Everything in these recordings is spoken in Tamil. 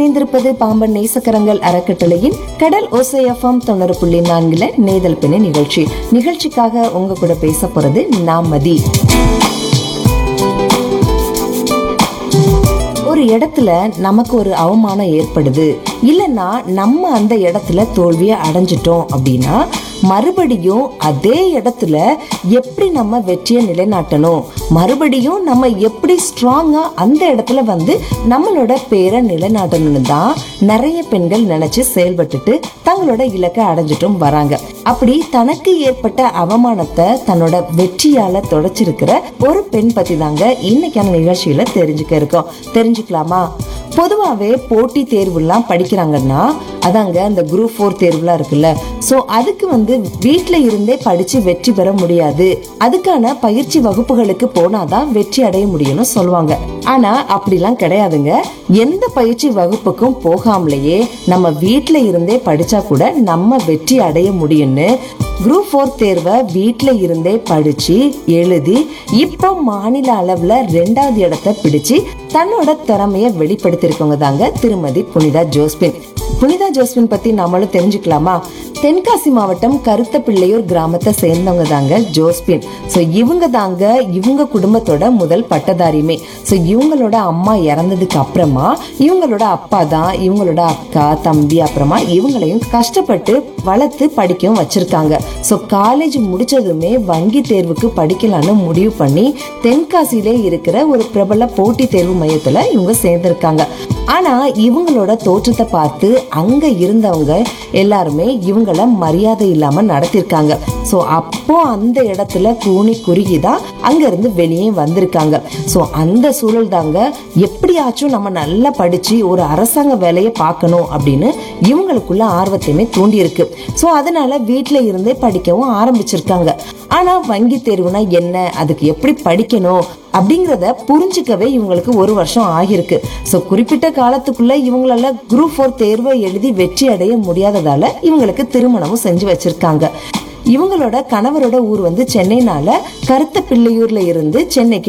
இணைந்திருப்பது பாம்பன் நேசக்கரங்கள் அறக்கட்டளையின் கடல் ஓசை எஃப்எம் 90.4 நேதல் பெண்ணு நிகழ்ச்சிக்காக உங்க கூட பேச போறது நான் மதி. ஒரு இடத்துல நமக்கு ஒரு அவமானம் ஏற்படுது, இல்லைன்னா நம்ம அந்த இடத்துல தோல்வியை அடைஞ்சிட்டோம் அப்படின்னா மறுபடியும் அதே இடத்துல எப்படி நம்ம வெற்றியை நிலைநாட்டணும், மறுபடியும் நம்ம எப்படி ஸ்ட்ராங்கா அந்த இடத்துல நம்மளோட பேரை நிலைநாட்டணும்னு தான் நிறைய பெண்கள் நினைச்சு செயல்பட்டுட்டு தங்களோட இலக்கை அடைஞ்சிட்டும் வராங்க. அப்படி தனக்கு ஏற்பட்ட அவமானத்தை தன்னோட வெற்றியால தொடச்சிருக்கிற ஒரு பெண் பத்தி தாங்க இன்னைக்கான நிகழ்ச்சியில தெரிஞ்சுக்கலாமா? பொதுவாவே போட்டி தேர்வுலாம் படிக்கிறாங்கன்னா அதாங்க இந்த குரூப் 4 தேர்வுலாம் இருக்குல்ல, சோ அதுக்கு வீட்டுல இருந்தே படிச்சு வெற்றி பெற முடியாது, அதுக்கான பயிற்சி வகுப்புகளுக்கு போனாதான் வெற்றி அடைய முடியும்னு சொல்லுவாங்க. ஆனா அப்படிலாம் கிடையாதுங்க. எந்த பயிற்சி வகுப்புக்கும் போகாமலேயே நம்ம வீட்டுல இருந்தே படிச்சா கூட நம்ம வெற்றி அடைய முடியும்னு குரூப் 4 தேர்வை வீட்டுல இருந்தே படிச்சு எழுதி இப்போ மாநில அளவுல 2வது இடத்தை பிடிச்சு தன்னோட திறமைய வெளிப்படுத்திருக்கவங்க தாங்க திருமதி புனிதா ஜோஸ்பின். புனிதா ஜோஸ்பின் பத்தி நம்மளும் தெரிஞ்சுக்கலாமா? தென்காசி மாவட்டம் கருத்தப்பிள்ளையூர் கிராமத்தை சேர்ந்தவங்க தாங்க ஜோஸ்பின். சோ இவங்க குடும்பத்தோட முதல் பட்டதாரியுமே. சோ இவங்களோட அம்மா இறந்ததுக்கு அப்புறமா இவங்களோட அப்பா தான் இவங்களோட அக்கா தம்பி அப்புறமா இவங்களையும் கஷ்டப்பட்டு வளர்த்து படிக்கவும் வச்சிருக்காங்க. சோ காலேஜ் முடிச்சதுமே வங்கி தேர்வுக்கு படிக்கலான்னு முடிவு பண்ணி தென்காசியிலே இருக்கிற ஒரு பிரபல போட்டி தேர்வு மையத்துல இவங்க சேர்ந்திருக்காங்க. ஆனா இவங்களோட தோற்றத்தை பார்த்து அங்க இருந்தவங்க எல்லாருமே இவங்கள மரியாதை இல்லாம நடத்திருக்காங்க. சோ அப்போ அந்த இடத்துல கூனி குறுகிதான் அங்க இருந்து வெளியே வந்திருக்காங்க. சோ அந்த சூழல் தாங்க எப்படியாச்சும் நம்ம நல்லா படிச்சு ஒரு அரசாங்க வேலையை பார்க்கணும் அப்படின்னு இவங்களுக்குள்ள ஆர்வத்தையுமே தூண்டி இருக்கு. சோ அதனால வீட்டுல இருந்தே படிக்கவும் ஆரம்பிச்சிருக்காங்க. ஆனா வங்கி தேர்வுனா என்ன, அதுக்கு எப்படி படிக்கணும் அப்படிங்கறத புரிஞ்சுக்கவே இவங்களுக்கு 1 வருஷம் ஆகிருக்கு. சோ குறிப்பிட்ட காலத்துக்குள்ள இவங்களால குரூப் 4 தேர்வை எழுதி வெற்றி அடைய முடியாததால இவங்களுக்கு திருமணமும் செஞ்சு வச்சிருக்காங்க. இவங்களோட கணவரோட ஊர் சென்னைனால கருத்தப்பிள்ளையூர்ல இருந்து சென்னைக்கு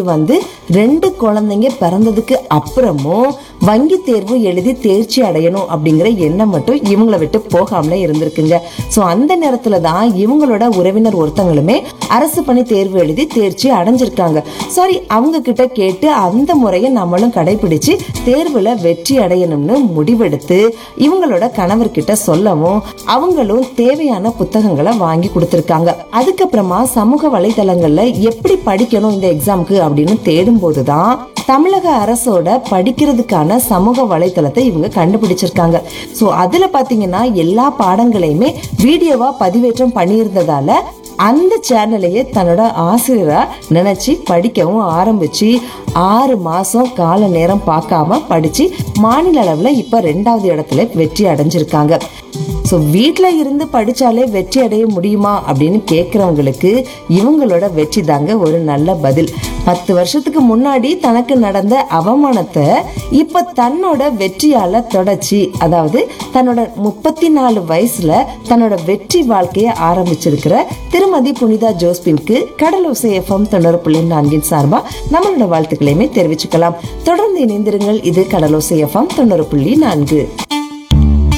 2 குழந்தைங்க பிறந்ததுக்கு அப்புறமும் வங்கி தேர்வு எழுதி தேர்ச்சி அடையணும் அப்படிங்கிற எண்ணம் மட்டும் இவங்களை விட்டு போகாமலே இருந்திருக்குங்க. சோ அந்த நேரத்துல தான் இவங்களோட உறவினர் ஒருத்தங்களுமே அரசு பணி தேர்வு எழுதி தேர்ச்சி அடைஞ்சிருக்காங்க. சாரி, அவங்க கிட்ட கேட்டு அந்த முறையை நம்மளும் கடைபிடிச்சு தேர்வுல வெற்றி அடையணும்னு முடிவெடுத்து இவங்களோட கணவர்கிட்ட சொல்லவும் அவங்களும் தேவையான புத்தகங்களை வாங்கி கொடுத்திருக்காங்க. அதுக்கப்புறமா சமூக வலைதளங்கள்ல எப்படி படிக்கணும் இந்த எக்ஸாமுக்கு அப்படின்னு தேடும் போதுதான் தமிழக அரசோட படிக்கிறதுக்கான சமூக வலைதளத்தை இவங்க கண்டுபிடிச்சிருக்காங்க. சோ அதுல பாத்தீங்கன்னா எல்லா பாடங்களையுமே வீடியோவா பதிவேற்றம் பண்ணியிருந்ததால அந்த சேனலையே தன்னோட ஆசிரியரா நினைச்சு படிக்கவும் ஆரம்பிச்சு 6 மாசம் கால நேரம் பார்க்காம படிச்சு மாநில அளவுல இப்ப 2வது இடத்துல வெற்றி அடைஞ்சிருக்காங்க. சோ வீட்டுல இருந்து படிச்சாலே வெற்றி அடைய முடியுமா அப்படின்னு கேக்குறவங்களுக்கு இவங்களோட வெற்றி தாங்க ஒரு நல்ல பதில். 10 வருஷத்துக்கு முன்னாடி தனக்கு நடந்த அவமானத்தை இப்ப தன்னோட வெற்றியால தொடச்சி, அதாவது தன்னோட 34 வயசுல தன்னோட வெற்றி வாழ்க்கைய ஆரம்பிச்சிருக்கிற திருமதி புனிதா ஜோஸ்பின்க்கு கடலோசை எஃப்எம் 90.4 சார்பா நம்மளோட வாழ்த்துக்களையுமே தெரிவிச்சுக்கலாம். தொடர்ந்து இணைந்திருங்கள். இது கடலோசை எஃப்எம் 90.4.